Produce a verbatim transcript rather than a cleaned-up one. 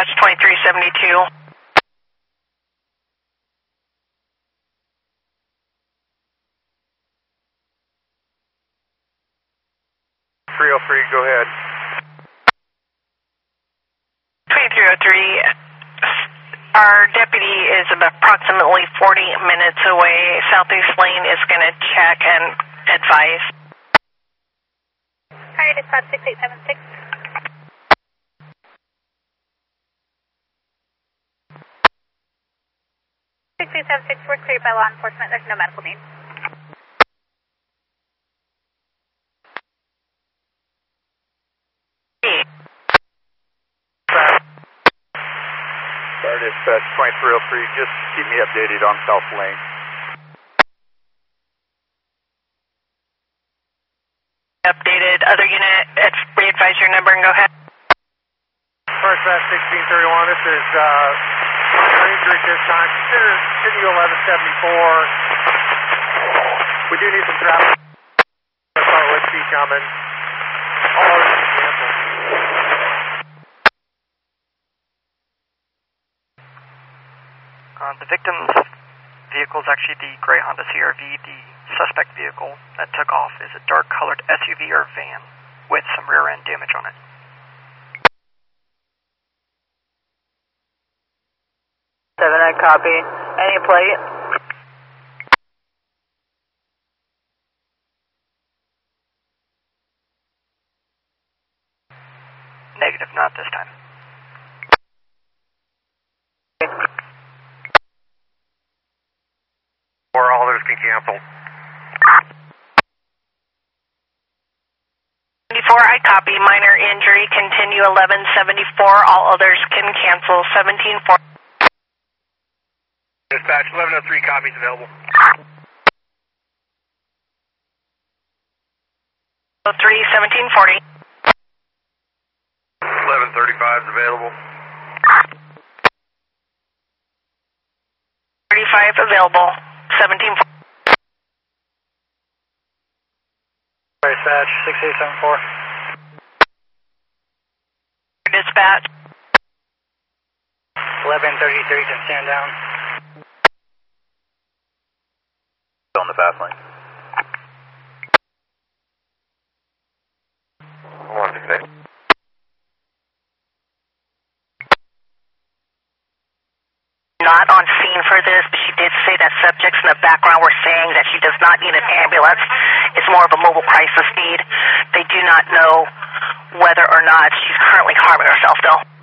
Dispatch twenty-three seventy-two. three oh three, go ahead. twenty-three oh three, our deputy is approximately forty minutes away. Southeast lane is going to check and advise. Alright, dispatch six eight seven six. six eight seven six, we're cleared by law enforcement. There's no medical need. Fire Dispatch twenty-three oh three, just keep me updated on South Lane. Updated. Other unit, re-advise your number and go ahead. Fire Dispatch sixteen thirty-one, this is uh, minor injury at this time. Consider continue eleven seventy-four. We do need some traffic. Let's see coming. All others can cancel. Uh, the victim's vehicle is actually the gray Honda C R V. The suspect vehicle that took off is a dark-colored S U V or van with some rear-end damage on it. seven nine copy. Any plate? Negative, not this time. Or all others can cancel. seventy-four, I copy. Minor injury, continue eleven seventy-four. All others can cancel. seventeen four. Dispatch eleven oh three, copies available. oh three, seventeen forty. eleven thirty-five is available. thirty-five available. seventeen forty. Dispatch six eight seven four. Dispatch. eleven thirty-three can stand down. On the fast lane. one six. Not on scene for this, but she did say that subjects in the background were saying that she does not need an ambulance. It's more of a mobile crisis need. They do not know whether or not she's currently harming herself, though.